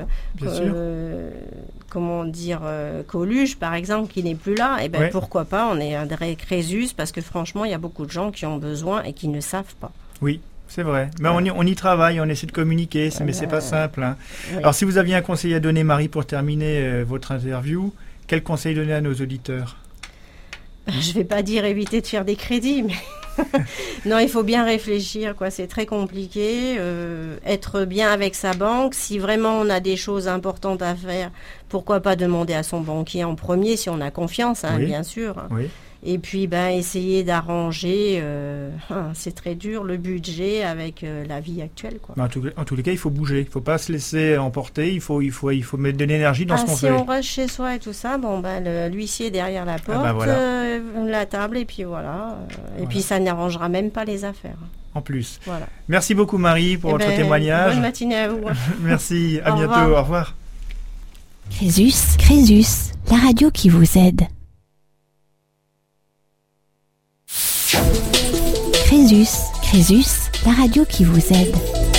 comment dire, Coluche par exemple, qui n'est plus là, et pourquoi pas, on est un Crésus, parce que franchement, il y a beaucoup de gens qui ont besoin et qui ne savent pas. Oui. C'est vrai. Mais on y travaille, on essaie de communiquer, mais c'est pas simple. Hein. Oui. Alors, si vous aviez un conseil à donner, Marie, pour terminer votre interview, quel conseil donner à nos auditeurs ? Je ne vais pas dire éviter de faire des crédits, mais non, il faut bien réfléchir, quoi. C'est très compliqué. Être bien avec sa banque. Si vraiment on a des choses importantes à faire, pourquoi pas demander à son banquier en premier, si on a confiance, hein, bien sûr. Oui. Et puis, essayer d'arranger, c'est très dur, le budget avec la vie actuelle, quoi. En tous les cas, il faut bouger. Il ne faut pas se laisser emporter. Il faut mettre de l'énergie dans ce qu'on fait. Si on reste chez soi et tout ça, l'huissier derrière la porte, la table, et puis voilà. Et puis, ça n'arrangera même pas les affaires. En plus. Voilà. Merci beaucoup, Marie, pour votre témoignage. Bonne matinée à vous. Merci. À bientôt. Au revoir. Crésus, la radio qui vous aide. Crésus, la radio qui vous aide.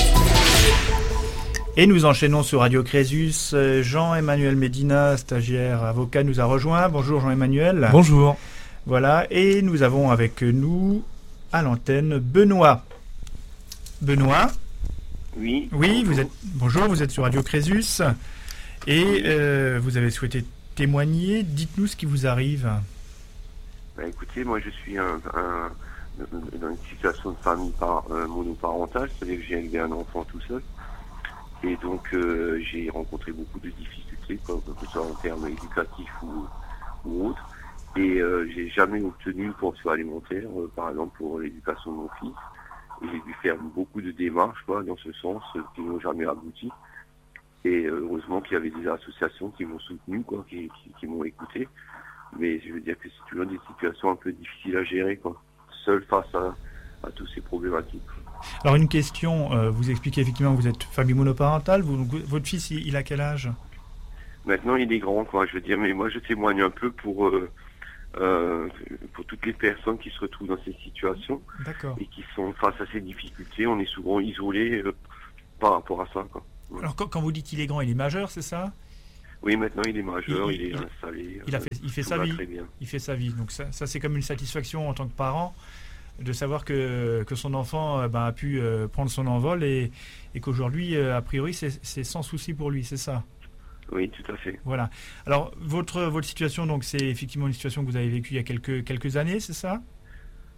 Et nous enchaînons sur Radio Crésus. Jean-Emmanuel Médina, stagiaire avocat, nous a rejoint. Bonjour Jean-Emmanuel. Bonjour. Voilà, et nous avons avec nous à l'antenne Benoît. Benoît. Oui. Oui, bonjour, vous êtes sur Radio Crésus et vous avez souhaité témoigner. Dites-nous ce qui vous arrive. Écoutez, moi je suis dans une situation de famille monoparentale, c'est-à-dire que j'ai élevé un enfant tout seul. Et donc j'ai rencontré beaucoup de difficultés, que ce soit en termes éducatifs ou autres. Et j'ai jamais obtenu une pension alimentaire, par exemple pour l'éducation de mon fils. Et j'ai dû faire beaucoup de démarches dans ce sens qui n'ont jamais abouti. Et heureusement qu'il y avait des associations qui m'ont soutenu, qui m'ont écouté. Mais je veux dire que c'est toujours des situations un peu difficiles à gérer, seul face à toutes ces problématiques. Alors une question, vous expliquez effectivement que vous êtes famille monoparentale, votre fils il a quel âge ? Maintenant il est grand, je veux dire, mais moi je témoigne un peu pour toutes les personnes qui se retrouvent dans ces situations. D'accord. Et qui sont face à ces difficultés. On est souvent isolés par rapport à ça. Alors quand vous dites qu'il est grand, il est majeur, c'est ça ? Oui, maintenant il est majeur, il est installé. Il fait sa vie. Il fait sa vie. Donc ça c'est comme une satisfaction en tant que parent de savoir que son enfant a pu prendre son envol et qu'aujourd'hui, a priori, c'est sans souci pour lui, c'est ça ? Oui, tout à fait. Voilà. Alors votre situation, donc c'est effectivement une situation que vous avez vécue il y a quelques années, c'est ça ?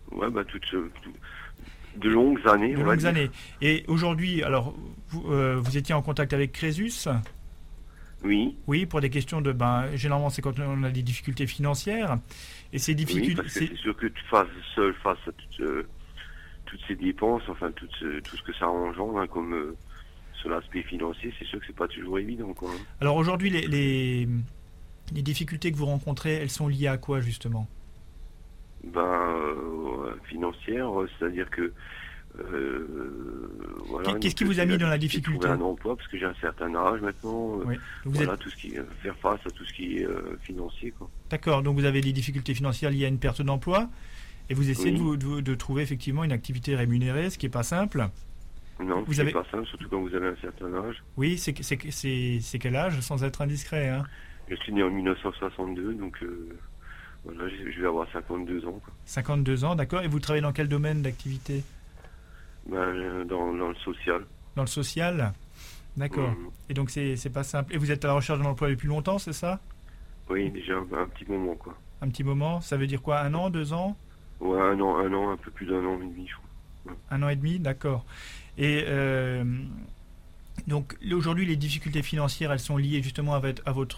Ouais, de longues années. De longues années. Et aujourd'hui, alors, vous étiez en contact avec Crésus ? Oui. Oui, pour des questions de... généralement, c'est quand on a des difficultés financières. Et ces difficultés... Oui, parce que c'est sûr que tu fasses seul face à toutes ces dépenses, enfin, tout ce que ça engendre, hein, comme sur l'aspect financier, c'est sûr que c'est pas toujours évident, quoi. Alors aujourd'hui, les difficultés que vous rencontrez, elles sont liées à quoi, justement ? Financière, c'est-à-dire que voilà. Qu'est-ce qui vous a mis dans la difficulté ? Trouver un emploi parce que j'ai un certain âge maintenant. Oui. Tout ce qui faire face à tout ce qui est financier, quoi. D'accord. Donc vous avez des difficultés financières liées à une perte d'emploi et vous essayez de trouver effectivement une activité rémunérée, ce qui est pas simple. Non, c'est pas simple, surtout quand vous avez un certain âge. Oui, c'est quel âge, sans être indiscret, hein ? Je suis né en 1962, donc voilà, je vais avoir 52 ans, quoi. 52 ans, d'accord. Et vous travaillez dans quel domaine d'activité ? Dans le social. Dans le social ? D'accord. Et donc c'est pas simple. Et vous êtes à la recherche d'un emploi depuis longtemps, c'est ça ? Oui, déjà un petit moment, quoi. Un petit moment ? Ça veut dire quoi ? 1 an, 2 ans ? Ouais, un an, un peu plus d'1 an et demi, je crois. Ouais. 1 an et demi, d'accord. Et donc aujourd'hui, les difficultés financières, elles sont liées justement à vos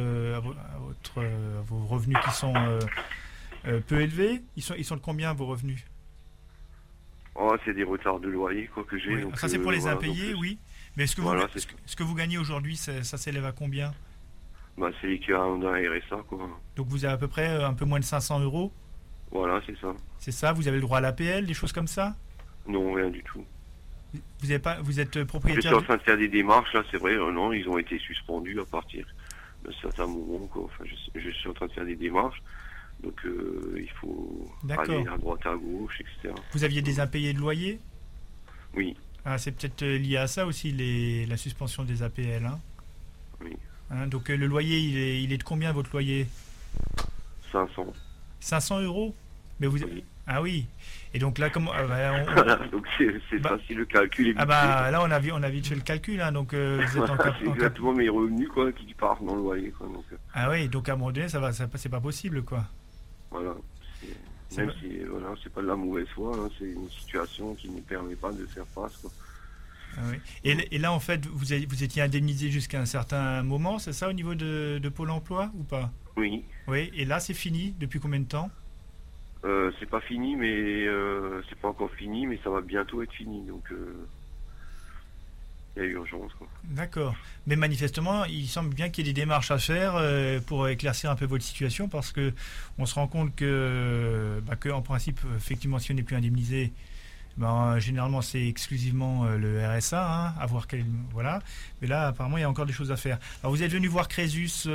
revenus qui sont peu élevés. Ils sont de combien, vos revenus ? Oh, c'est des retards de loyer, quoi, que j'ai. Oui. Donc, ça, c'est pour les impayés, donc, oui. Mais ce que vous gagnez aujourd'hui, ça s'élève à combien ? C'est l'équivalent d'un RSA, quoi. Donc vous avez à peu près un peu moins de 500 €. Voilà, c'est ça. C'est ça. Vous avez le droit à l'APL, des choses comme ça ? Non, rien du tout. Vous êtes Je propriétaire. suis en train de faire des démarches, là, c'est vrai. Non, ils ont été suspendus à partir d'un certain moment, quoi. Enfin, je suis en train de faire des démarches. Donc, il faut aller à droite, à gauche, etc. Vous aviez des impayés de loyer ? Oui. Ah, c'est peut-être lié à ça aussi, la suspension des APL. Hein ? Oui. Hein, donc, le loyer, il est de combien, votre loyer ? 500. 500 €? Mais vous... Oui. Ah oui. Et donc là, comment... Voilà, donc c'est facile le calcul. Là, on a vite fait le calcul. Hein, donc, vous êtes c'est exactement mes revenus, quoi, qui partent dans le loyer, quoi. Donc, ah oui, donc à un moment donné, c'est pas possible, quoi. Voilà. Même si voilà, c'est pas de la mauvaise foi, hein, c'est une situation qui ne permet pas de faire face, quoi. Ah oui. Et là, en fait, vous étiez indemnisé jusqu'à un certain moment, c'est ça, au niveau de Pôle emploi, ou pas ? Oui. Oui, et là, c'est fini. Depuis combien de temps ? C'est pas fini, mais c'est pas encore fini, mais ça va bientôt être fini, donc il y a urgence, quoi. D'accord. Mais manifestement, il semble bien qu'il y ait des démarches à faire pour éclaircir un peu votre situation, parce que on se rend compte que en principe, effectivement, si on n'est plus indemnisé, généralement c'est exclusivement le RSA, hein, à voir voilà. Mais là, apparemment, il y a encore des choses à faire. Alors, vous êtes venu voir Crésus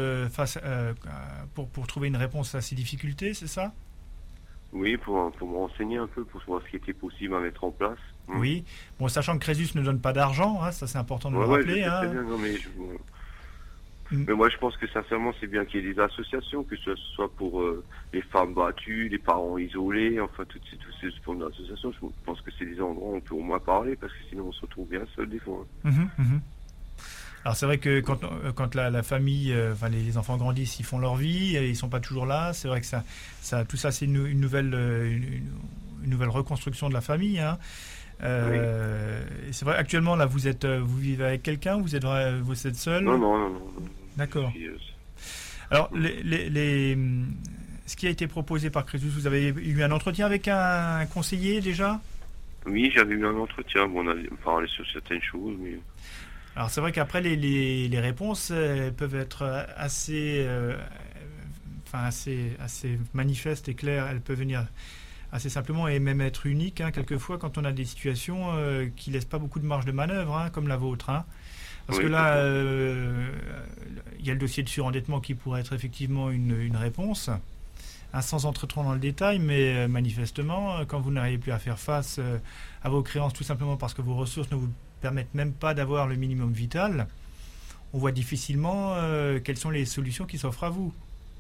pour trouver une réponse à ces difficultés, c'est ça ? Oui, pour me renseigner un peu, pour voir ce qui était possible à mettre en place. Oui, bon, sachant que Crésus ne donne pas d'argent, hein, ça c'est important de le rappeler. Hein. Bien, non, mais moi je pense que sincèrement c'est bien qu'il y ait des associations, que ce soit pour les femmes battues, les parents isolés, enfin tous ces formes d'associations. Je pense que c'est des endroits où on peut au moins parler, parce que sinon on se retrouve bien seul des fois. Alors c'est vrai que quand la famille, les enfants grandissent, ils font leur vie, et ils sont pas toujours là. C'est vrai que tout ça c'est une nouvelle reconstruction de la famille. Hein. Oui. C'est vrai. Actuellement là, vous vivez avec quelqu'un, vous êtes seul ? Non. D'accord. Alors ce qui a été proposé par Crésus, vous avez eu un entretien avec un conseiller déjà ? Oui, j'avais eu un entretien. Bon, on a parlé sur certaines choses, mais. Alors c'est vrai qu'après les réponses peuvent être assez manifestes et claires. Elles peuvent venir assez simplement et même être uniques, hein, quelquefois quand on a des situations qui laissent pas beaucoup de marge de manœuvre, hein, comme la vôtre. Hein. Parce que là, il y a le dossier de surendettement qui pourrait être effectivement une réponse, hein, sans entrer trop dans le détail, mais manifestement, quand vous n'arrivez plus à faire face à vos créances, tout simplement parce que vos ressources ne vous permettent même pas d'avoir le minimum vital, on voit difficilement quelles sont les solutions qui s'offrent à vous.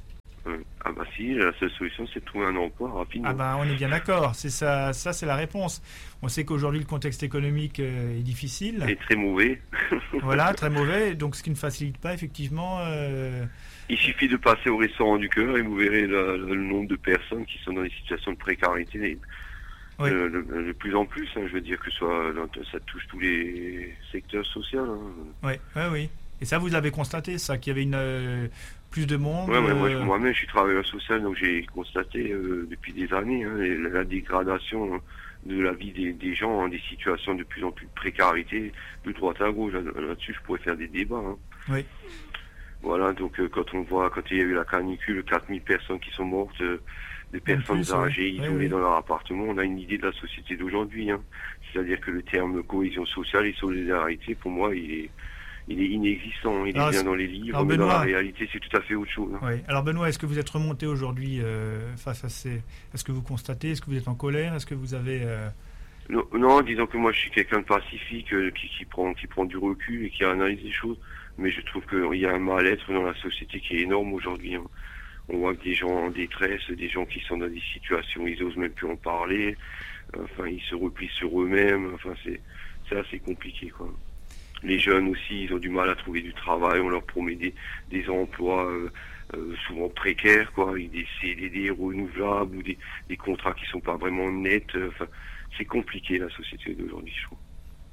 Ah bah si, la seule solution c'est de trouver un emploi rapidement. Ah ben, on est bien d'accord, c'est ça, c'est la réponse. On sait qu'aujourd'hui le contexte économique est difficile. Et très mauvais. Voilà, très mauvais, donc ce qui ne facilite pas effectivement... Il suffit de passer au restaurant du cœur et vous verrez le nombre de personnes qui sont dans des situations de précarité Oui. de plus en plus. Je veux dire que ça touche tous les secteurs sociaux. Oui. Et ça, vous l'avez constaté, ça, qu'il y avait plus de monde. Ouais, moi-même, je suis travailleur social, donc j'ai constaté depuis des années la dégradation de la vie des gens, des situations de plus en plus de précarité, de droite à gauche. Là-dessus, je pourrais faire des débats. Oui. Voilà, donc quand il y a eu la canicule, 4000 personnes qui sont mortes, des personnes âgées isolées dans leur appartement, on a une idée de la société d'aujourd'hui. C'est-à-dire que le terme cohésion sociale et solidarité, pour moi, il est inexistant. Il est bien dans les livres, mais dans la réalité, c'est tout à fait autre chose. Oui. Alors Benoît, est-ce que vous êtes remonté aujourd'hui face à Est-ce que vous constatez, est-ce que vous êtes en colère, est-ce que vous avez... Non, disons que moi je suis quelqu'un de pacifique, qui prend du recul et qui analyse les choses, mais je trouve qu'il y a un mal-être dans la société qui est énorme aujourd'hui. On voit que des gens en détresse, des gens qui sont dans des situations, ils osent même plus en parler, ils se replient sur eux-mêmes, c'est assez compliqué, quoi. Les jeunes aussi, ils ont du mal à trouver du travail, on leur promet des emplois souvent précaires, quoi, avec des CDD renouvelables ou des contrats qui sont pas vraiment nets. C'est compliqué la société d'aujourd'hui, je trouve.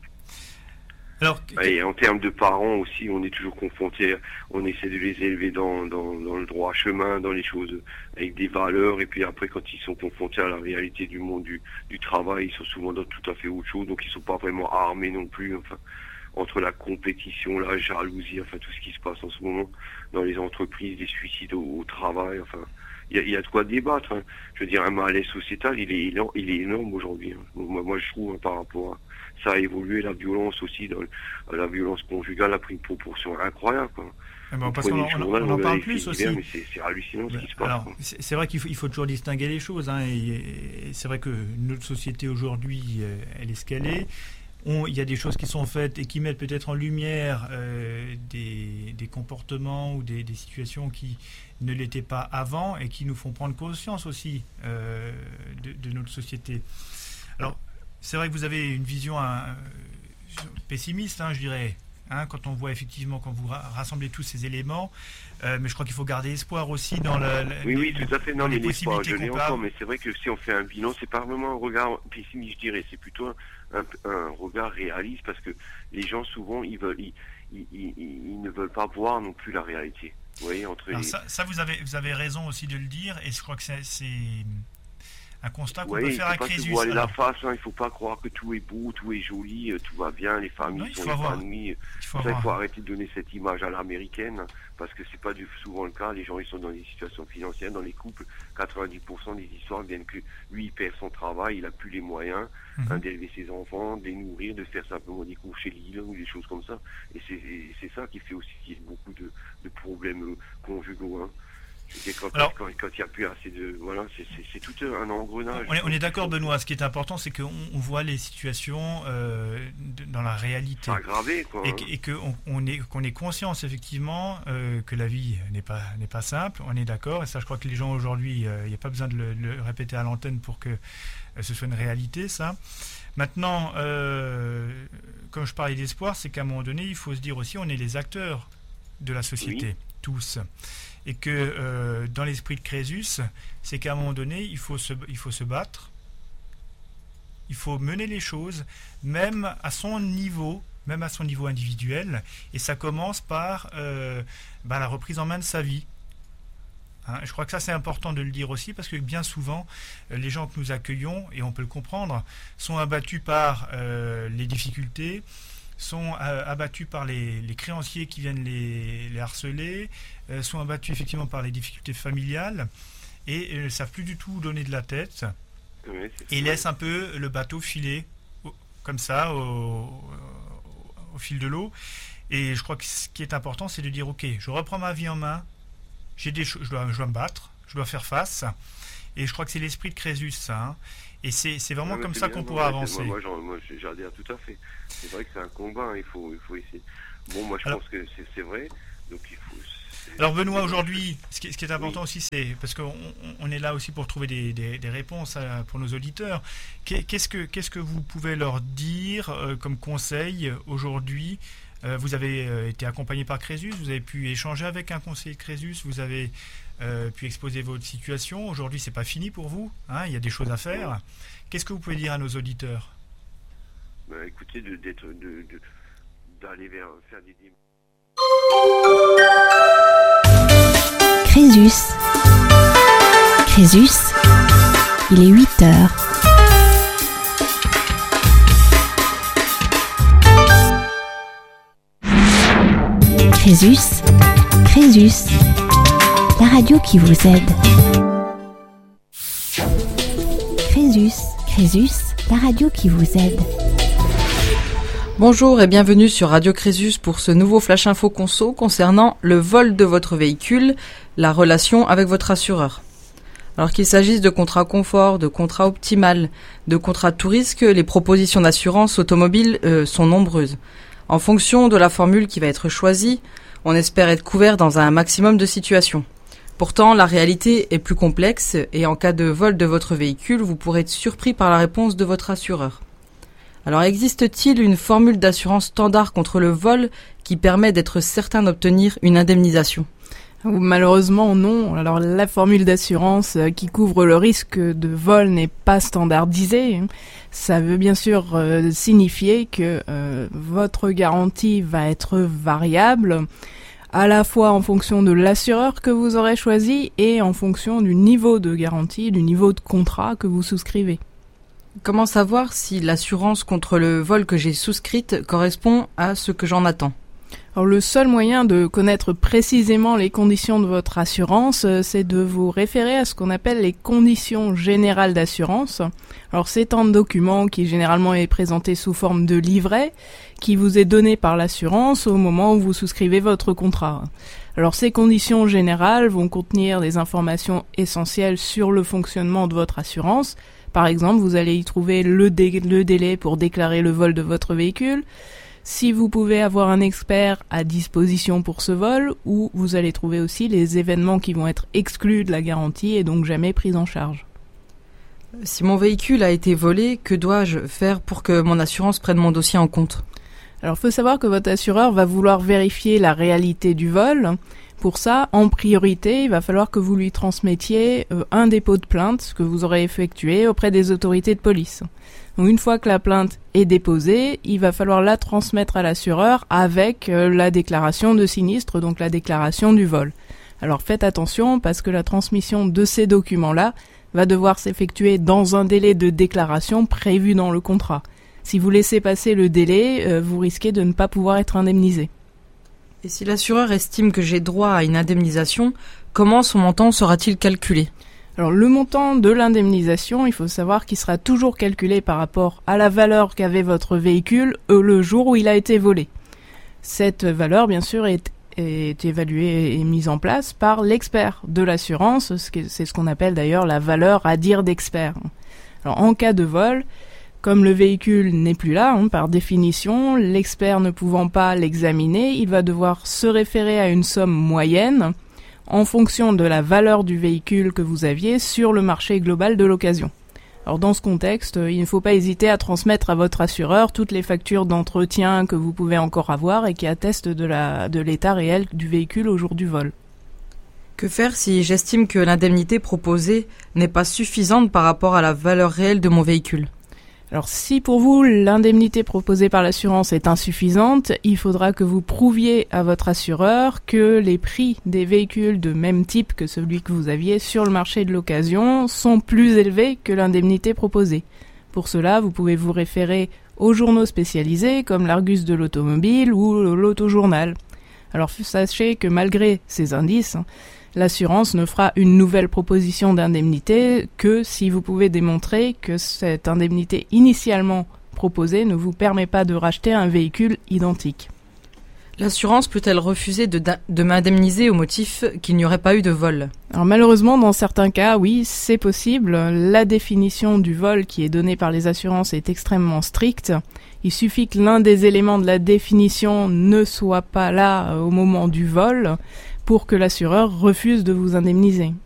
Alors, et en termes de parents aussi, on est toujours confrontés, on essaie de les élever dans le droit chemin, dans les choses avec des valeurs, et puis après quand ils sont confrontés à la réalité du monde du travail, ils sont souvent dans tout à fait autre chose, donc ils sont pas vraiment armés non plus. Entre la compétition, la jalousie, tout ce qui se passe en ce moment dans les entreprises, des suicides au travail, il y a de quoi débattre. Je veux dire, un malaise sociétal, il est énorme aujourd'hui. Moi, je trouve, par rapport à ça a évolué, la violence aussi, la violence conjugale a pris une proportion incroyable, quoi. Parce qu'on en parle plus aussi. Mais c'est hallucinant ce qui se passe. Alors, c'est vrai qu'il faut toujours distinguer les choses. Et c'est vrai que notre société aujourd'hui, elle est ce qu'elle est. Il y a des choses qui sont faites et qui mettent peut-être en lumière des comportements ou des situations qui ne l'étaient pas avant et qui nous font prendre conscience aussi de notre société. Alors, c'est vrai que vous avez une vision pessimiste, je dirais, quand on voit effectivement, quand vous rassemblez tous ces éléments, mais je crois qu'il faut garder espoir aussi dans Oui, tout à fait. Non, mais l'espoir, je l'ai encore, mais mais c'est vrai que si on fait un bilan, c'est pas vraiment un regard pessimiste, je dirais, c'est plutôt un regard réaliste, parce que les gens souvent ils ne veulent pas voir non plus la réalité. Vous voyez, ça vous avez raison aussi de le dire, et je crois que c'est un constat qu'on peut faire à Crésus. Il faut aller la face, il ne faut pas croire que tout est beau, tout est joli, tout va bien, les familles sont épanouies. Il faut arrêter de donner cette image à l'américaine, parce que c'est pas souvent le cas. Les gens, ils sont dans des situations financières, dans les couples, 90% des histoires viennent que lui, il perd son travail, il n'a plus les moyens d'élever ses enfants, de les nourrir, de faire simplement des cours chez l'île ou des choses comme ça. Et c'est ça qui fait aussi qu'il y ait beaucoup de problèmes conjugaux. Quand il n'y a plus assez de... Voilà, c'est tout un engrenage. On est d'accord, Benoît. Ce qui est important, c'est qu'on voit les situations dans la réalité. C'est aggravé, quoi. Et qu'on ait conscience, effectivement, que la vie n'est pas simple. On est d'accord. Et ça, je crois que les gens, aujourd'hui, il n'y a pas besoin de le répéter à l'antenne pour que ce soit une réalité, ça. Maintenant, comme je parlais d'espoir, c'est qu'à un moment donné, il faut se dire aussi, on est les acteurs de la société, tous. Et que dans l'esprit de Crésus, c'est qu'à un moment donné, il faut se battre, il faut mener les choses, même à son niveau individuel, et ça commence par la reprise en main de sa vie. Je crois que ça c'est important de le dire aussi, parce que bien souvent, les gens que nous accueillons, et on peut le comprendre, sont abattus par les difficultés, sont abattus par les créanciers qui viennent les harceler, sont abattus effectivement par les difficultés familiales et ne savent plus du tout donner de la tête, et laissent un peu le bateau filer comme ça au fil de l'eau. Et je crois que ce qui est important, c'est de dire ok, je reprends ma vie en main, je dois me battre, je dois faire face, et je crois que c'est l'esprit de Crésus, ça. Et c'est vraiment comme ça qu'on pourra avancer. Moi j'adhère tout à fait. C'est vrai que c'est un combat, il faut essayer. Bon, moi je pense que c'est vrai. Donc il faut... Alors Benoît, aujourd'hui, ce qui est important aussi, c'est parce qu'on est là aussi pour trouver des réponses pour nos auditeurs. Qu'est-ce que vous pouvez leur dire comme conseil aujourd'hui? Vous avez été accompagné par Crésus, vous avez pu échanger avec un conseiller de Crésus, vous avez pu exposer votre situation. Aujourd'hui, c'est pas fini pour vous, hein, il y a des choses à faire. Qu'est-ce que vous pouvez dire à nos auditeurs? Écoutez, d'aller faire des démarches. Crésus, il est 8h. Crésus, la radio qui vous aide. Crésus, la radio qui vous aide. Bonjour et bienvenue sur Radio Crésus pour ce nouveau Flash Info Conso concernant le vol de votre véhicule, la relation avec votre assureur. Alors qu'il s'agisse de contrats confort, de contrats optimal, de contrats tout risque, les propositions d'assurance automobile sont nombreuses. En fonction de la formule qui va être choisie, on espère être couvert dans un maximum de situations. Pourtant, la réalité est plus complexe et en cas de vol de votre véhicule, vous pourrez être surpris par la réponse de votre assureur. Alors, existe-t-il une formule d'assurance standard contre le vol qui permet d'être certain d'obtenir une indemnisation ? Malheureusement, non. Alors, la formule d'assurance qui couvre le risque de vol n'est pas standardisée. Ça veut bien sûr signifier que votre garantie va être variable, à la fois en fonction de l'assureur que vous aurez choisi et en fonction du niveau de garantie, du niveau de contrat que vous souscrivez. Comment savoir si l'assurance contre le vol que j'ai souscrite correspond à ce que j'en attends ? Alors, le seul moyen de connaître précisément les conditions de votre assurance, c'est de vous référer à ce qu'on appelle les conditions générales d'assurance. Alors, c'est un document qui généralement est présenté sous forme de livret, qui vous est donné par l'assurance au moment où vous souscrivez votre contrat. Alors, ces conditions générales vont contenir des informations essentielles sur le fonctionnement de votre assurance. Par exemple, vous allez y trouver le délai pour déclarer le vol de votre véhicule, si vous pouvez avoir un expert à disposition pour ce vol, ou vous allez trouver aussi les événements qui vont être exclus de la garantie et donc jamais pris en charge. Si mon véhicule a été volé, que dois-je faire pour que mon assurance prenne mon dossier en compte ? Alors, il faut savoir que votre assureur va vouloir vérifier la réalité du vol. Pour ça, en priorité, il va falloir que vous lui transmettiez un dépôt de plainte que vous aurez effectué auprès des autorités de police. Donc, une fois que la plainte est déposée, il va falloir la transmettre à l'assureur avec la déclaration de sinistre, donc la déclaration du vol. Alors faites attention parce que la transmission de ces documents-là va devoir s'effectuer dans un délai de déclaration prévu dans le contrat. Si vous laissez passer le délai, vous risquez de ne pas pouvoir être indemnisé. Et si l'assureur estime que j'ai droit à une indemnisation, comment son montant sera-t-il calculé ? Alors le montant de l'indemnisation, il faut savoir qu'il sera toujours calculé par rapport à la valeur qu'avait votre véhicule le jour où il a été volé. Cette valeur, bien sûr, est évaluée et mise en place par l'expert de l'assurance, c'est ce qu'on appelle d'ailleurs la valeur à dire d'expert. Alors en cas de vol, comme le véhicule n'est plus là, par définition, l'expert ne pouvant pas l'examiner, il va devoir se référer à une somme moyenne en fonction de la valeur du véhicule que vous aviez sur le marché global de l'occasion. Alors dans ce contexte, il ne faut pas hésiter à transmettre à votre assureur toutes les factures d'entretien que vous pouvez encore avoir et qui attestent de l'état réel du véhicule au jour du vol. Que faire si j'estime que l'indemnité proposée n'est pas suffisante par rapport à la valeur réelle de mon véhicule ? Alors si pour vous l'indemnité proposée par l'assurance est insuffisante, il faudra que vous prouviez à votre assureur que les prix des véhicules de même type que celui que vous aviez sur le marché de l'occasion sont plus élevés que l'indemnité proposée. Pour cela, vous pouvez vous référer aux journaux spécialisés comme l'Argus de l'automobile ou l'Autojournal. Alors sachez que malgré ces indices, l'assurance ne fera une nouvelle proposition d'indemnité que si vous pouvez démontrer que cette indemnité initialement proposée ne vous permet pas de racheter un véhicule identique. L'assurance peut-elle refuser de m'indemniser au motif qu'il n'y aurait pas eu de vol ? Alors malheureusement, dans certains cas, oui, c'est possible. La définition du vol qui est donnée par les assurances est extrêmement stricte. Il suffit que l'un des éléments de la définition ne soit pas là au moment du vol pour que l'assureur refuse de vous indemniser.